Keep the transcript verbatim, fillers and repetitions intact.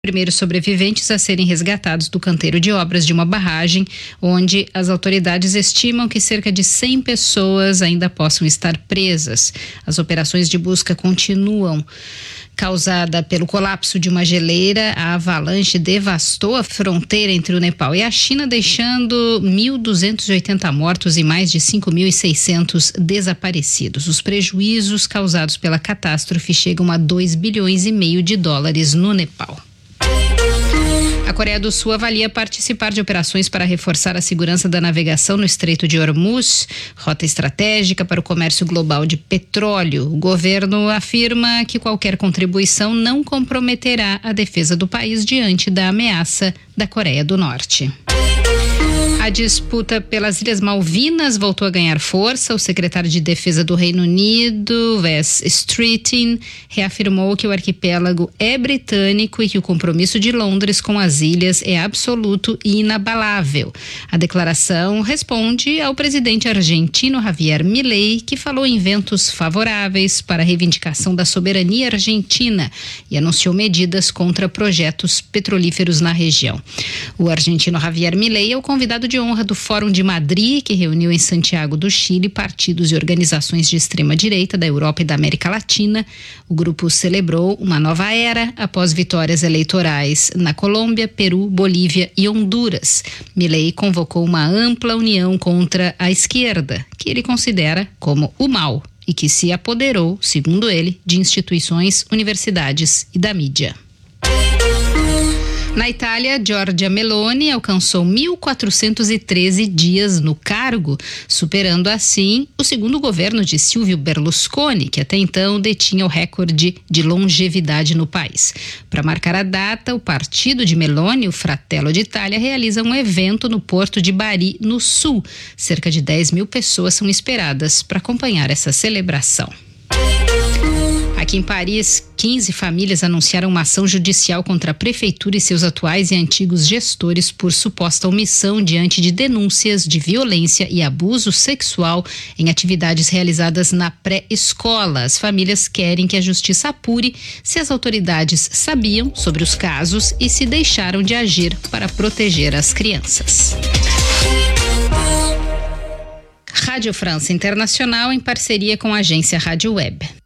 Primeiros sobreviventes a serem resgatados do canteiro de obras de uma barragem, onde as autoridades estimam que cerca de cem pessoas ainda possam estar presas. As operações de busca continuam. Causada pelo colapso de uma geleira, a avalanche devastou a fronteira entre o Nepal e a China, deixando mil duzentos e oitenta mortos e mais de cinco mil e seiscentos desaparecidos. Os prejuízos causados pela catástrofe chegam a dois bilhões e meio de dólares no Nepal. A Coreia do Sul avalia participar de operações para reforçar a segurança da navegação no Estreito de Hormuz, rota estratégica para o comércio global de petróleo. O governo afirma que qualquer contribuição não comprometerá a defesa do país diante da ameaça da Coreia do Norte. A disputa pelas Ilhas Malvinas voltou a ganhar força. O secretário de Defesa do Reino Unido, Wes Streeting, reafirmou que o arquipélago é britânico e que o compromisso de Londres com as ilhas é absoluto e inabalável. A declaração responde ao presidente argentino Javier Milei, que falou em ventos favoráveis para a reivindicação da soberania argentina e anunciou medidas contra projetos petrolíferos na região. O argentino Javier Milei é o convidado de honra do Fórum de Madrid, que reuniu em Santiago do Chile partidos e organizações de extrema-direita da Europa e da América Latina. O grupo celebrou uma nova era após vitórias eleitorais na Colômbia, Peru, Bolívia e Honduras. Milei convocou uma ampla união contra a esquerda, que ele considera como o mal e que se apoderou, segundo ele, de instituições, universidades e da mídia. Na Itália, Giorgia Meloni alcançou mil quatrocentos e treze dias no cargo, superando assim o segundo governo de Silvio Berlusconi, que até então detinha o recorde de longevidade no país. Para marcar a data, o partido de Meloni, o Fratello d'Italia, realiza um evento no porto de Bari, no sul. Cerca de dez mil pessoas são esperadas para acompanhar essa celebração. Aqui em Paris, quinze famílias anunciaram uma ação judicial contra a prefeitura e seus atuais e antigos gestores por suposta omissão diante de denúncias de violência e abuso sexual em atividades realizadas na pré-escola. As famílias querem que a justiça apure se as autoridades sabiam sobre os casos e se deixaram de agir para proteger as crianças. Rádio França Internacional em parceria com a agência Rádio Web.